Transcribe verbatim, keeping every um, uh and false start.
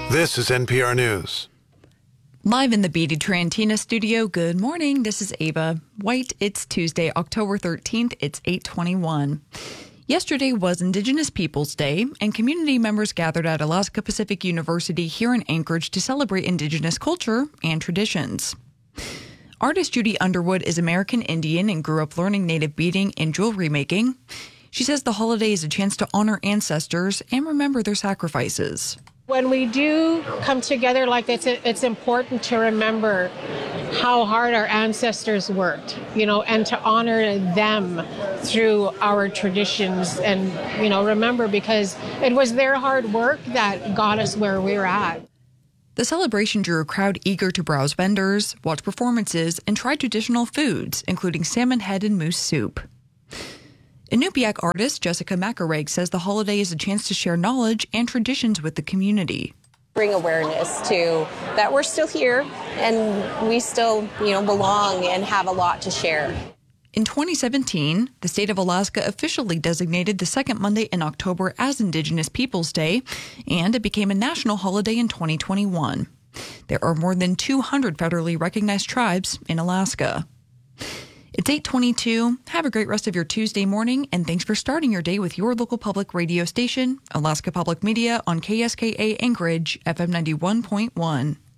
This is N P R News. Live in the B D Trantina studio, good morning. This is Ava White. It's Tuesday, October thirteenth. It's eight twenty-one. Yesterday was Indigenous Peoples Day, and community members gathered at Alaska Pacific University here in Anchorage to celebrate Indigenous culture and traditions. Artist Judy Underwood is American Indian and grew up learning native beading and jewelry making. She says the holiday is a chance to honor ancestors and remember their sacrifices. When we do come together like this, it's important to remember how hard our ancestors worked, you know, and to honor them through our traditions. And, you know, remember, because it was their hard work that got us where we're at. The celebration drew a crowd eager to browse vendors, watch performances, and try traditional foods, including salmon head and moose soup. Inupiaq artist Jessica Macareg says the holiday is a chance to share knowledge and traditions with the community. Bring awareness to that we're still here and we still, you know, belong and have a lot to share. In twenty seventeen, the state of Alaska officially designated the second Monday in October as Indigenous Peoples Day, and it became a national holiday in twenty twenty-one. There are more than two hundred federally recognized tribes in Alaska. It's eight twenty-two. Have a great rest of your Tuesday morning, and thanks for starting your day with your local public radio station, Alaska Public Media on K S K A Anchorage, F M ninety-one point one.